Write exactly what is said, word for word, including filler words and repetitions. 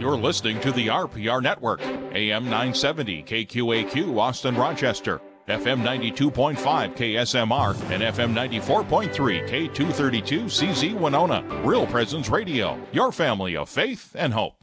You're listening to the R P R Network, A M nine seventy K Q A Q, Austin, Rochester, F M ninety-two point five K S M R, and F M ninety-four point three K two thirty-two C Z Winona. Real Presence Radio, your family of faith and hope.